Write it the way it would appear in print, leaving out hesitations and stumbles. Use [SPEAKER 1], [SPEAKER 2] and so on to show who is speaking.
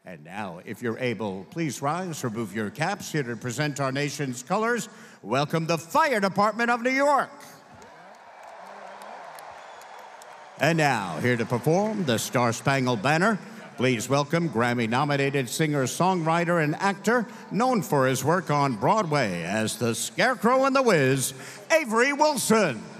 [SPEAKER 1] And now, if you're able, please rise, remove your caps, here to present our nation's colors. Welcome the Fire Department of New York. And now, here to perform the Star-Spangled Banner, please welcome Grammy-nominated singer, songwriter, and actor known for his work on Broadway as the Scarecrow and the Wiz, Avery Wilson.